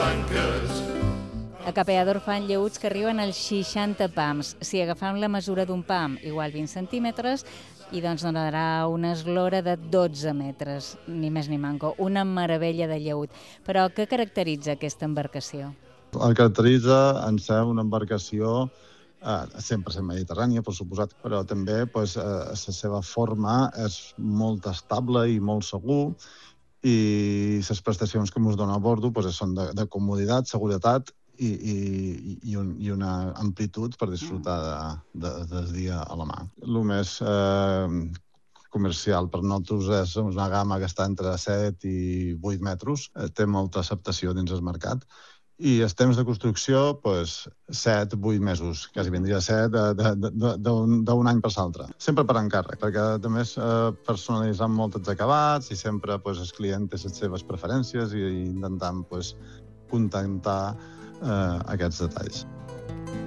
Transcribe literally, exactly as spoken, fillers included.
blanques. A Capeador fan lleuts que arriben als seixanta pams. Si agafam la mesura d'un pam, igual vint centímetres, i doncs donarà una eslora de dotze metres, ni més ni manco. Una meravella de lleut. Però què caracteritza aquesta embarcació? El caracteritza en ser una embarcació eh, cent per cent mediterrània, per suposat, però també pues, eh, la seva forma és molt estable i molt segur, i les prestacions que ens dona a bordo pues, són de, de comoditat, seguretat i, i, i, un, i una amplitud per disfrutar de, de, del dia a la mà. El més eh, comercial per nosaltres és una gamma que està entre set i vuit metres, eh, té molta acceptació dins el mercat, i els temps de construcció, pues, set, vuit mesos, quasi vindria a ser d'un any per l'altre. Sempre per encàrrec, perquè també és eh, personalitzant molt els acabats i sempre pues, el client té les seves preferències i intentant pues, contentar eh, aquests detalls.